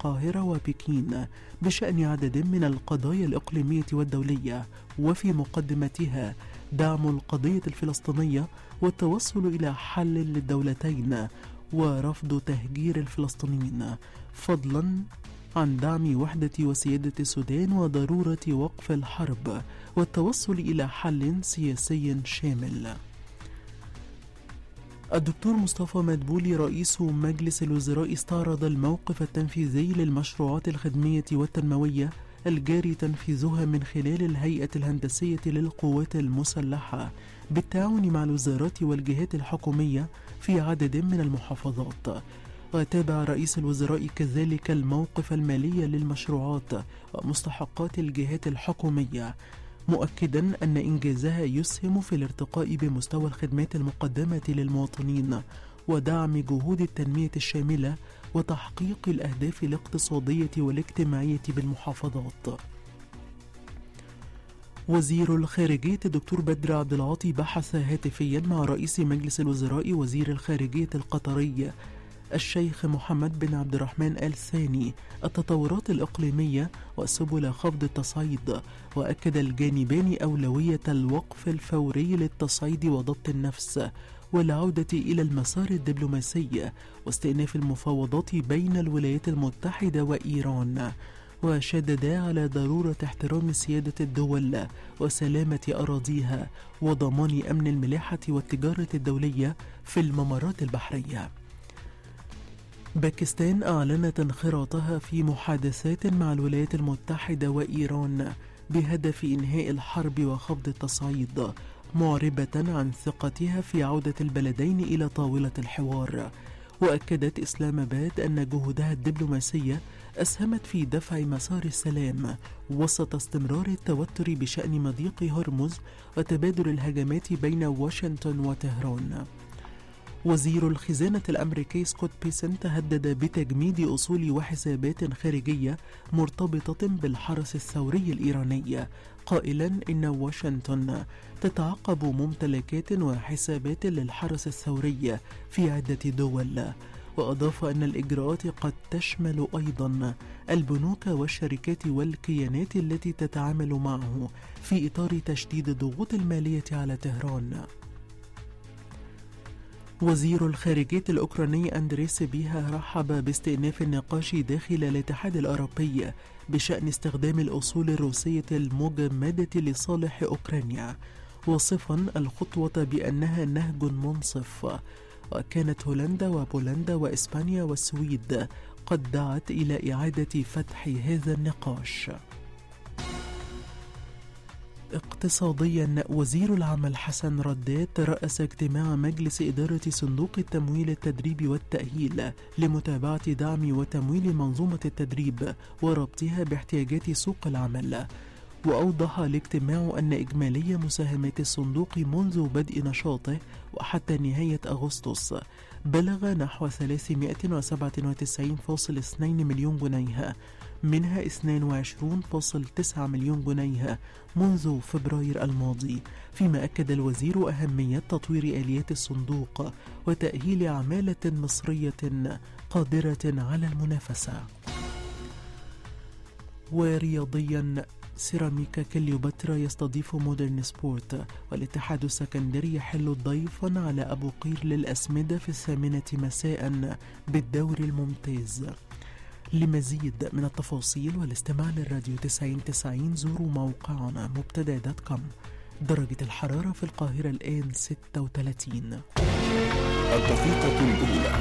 القاهرة وبكين بشأن عدد من القضايا الإقليمية والدولية، وفي مقدمتها دعم القضية الفلسطينية والتوصل إلى حل للدولتين ورفض تهجير الفلسطينيين، فضلا عن دعم وحدة وسيادة السودان وضرورة وقف الحرب والتوصل إلى حل سياسي شامل. الدكتور مصطفى مدبولي رئيس مجلس الوزراء استعرض الموقف التنفيذي للمشروعات الخدمية والتنموية الجاري تنفيذها من خلال الهيئة الهندسية للقوات المسلحة بالتعاون مع الوزارات والجهات الحكومية في عدد من المحافظات. وتابع رئيس الوزراء كذلك الموقف المالي للمشروعات ومستحقات الجهات الحكومية، مؤكدا أن إنجازها يسهم في الارتقاء بمستوى الخدمات المقدمة للمواطنين ودعم جهود التنمية الشاملة وتحقيق الأهداف الاقتصادية والاجتماعية بالمحافظات. وزير الخارجية الدكتور بدر عبد العاطي بحث هاتفيا مع رئيس مجلس الوزراء وزير الخارجية القطري الشيخ محمد بن عبد الرحمن آل ثاني التطورات الإقليمية وسبل خفض التصعيد، وأكد الجانبان أولوية الوقف الفوري للتصعيد وضبط النفس والعودة إلى المسار الدبلوماسي واستئناف المفاوضات بين الولايات المتحدة وإيران، وشددا على ضرورة احترام سيادة الدول وسلامة أراضيها وضمان أمن الملاحة والتجارة الدولية في الممرات البحرية. باكستان أعلنت انخراطها في محادثات مع الولايات المتحدة وإيران بهدف إنهاء الحرب وخفض التصعيد، معربة عن ثقتها في عودة البلدين إلى طاولة الحوار. وأكدت إسلام آباد أن جهودها الدبلوماسية أسهمت في دفع مسار السلام وسط استمرار التوتر بشأن مضيق هرمز وتبادل الهجمات بين واشنطن وطهران. وزير الخزانة الأمريكي سكوت بيسنت تهدد بتجميد أصول وحسابات خارجية مرتبطة بالحرس الثوري الإيراني، قائلا إن واشنطن تتعقب ممتلكات وحسابات للحرس الثوري في عدة دول. وأضاف أن الإجراءات قد تشمل أيضا البنوك والشركات والكيانات التي تتعامل معه في إطار تشديد الضغوط المالية على طهران. وزير الخارجية الأوكراني أندري سبيها رحب باستئناف النقاش داخل الاتحاد الأوروبي بشأن استخدام الأصول الروسية المجمدة لصالح أوكرانيا، وصفا الخطوة بأنها نهج منصف. وكانت هولندا وبولندا وإسبانيا والسويد قد دعت إلى إعادة فتح هذا النقاش. اقتصاديا، وزير العمل حسن رداد رأس اجتماع مجلس إدارة صندوق التمويل التدريب والتأهيل لمتابعة دعم وتمويل منظومة التدريب وربطها باحتياجات سوق العمل. وأوضح الاجتماع أن إجمالي مساهمات الصندوق منذ بدء نشاطه وحتى نهاية أغسطس بلغ نحو 397.2 مليون جنيه، منها 22.9 مليون جنيه منذ فبراير الماضي، فيما أكد الوزير أهمية تطوير آليات الصندوق وتأهيل عمالة مصرية قادرة على المنافسة. ورياضيا، سيراميكا كليوباترا يستضيف مودرن سبورت، والاتحاد السكندري يحل ضيفا على أبو قير للأسمدة في 8 مساء بالدوري الممتاز. لمزيد من التفاصيل والاستماع للراديو 90 زوروا موقعنا مبتدا.com. درجة الحرارة في القاهرة الآن 36. الدقيقة الأولى.